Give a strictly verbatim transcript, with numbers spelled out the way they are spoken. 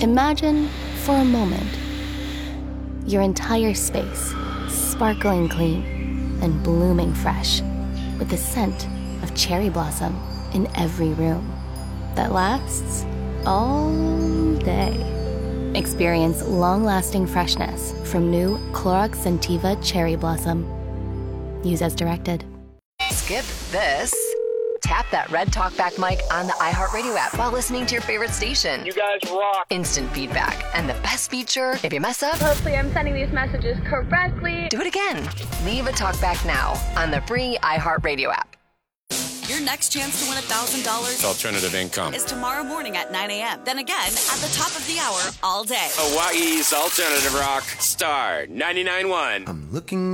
Imagine, for a moment, your entire space sparkling clean and blooming fresh with the scent of cherry blossom in every room that lasts all day. Experience long-lasting freshness from new Clorox Scentiva Cherry Blossom. Use as directed. Skip this. Tap that red talkback mic on the iHeartRadio app while listening to your favorite station. You guys rock. Instant feedback. And the best feature, if you mess up, hopefully I'm sending these messages correctly. Do it again. Leave a talkback now on the free iHeartRadio app. Your next chance to win one thousand dollars alternative income is tomorrow morning at nine a.m. Then again at the top of the hour all day. Hawaii's alternative rock, Star ninety-nine point one. I'm looking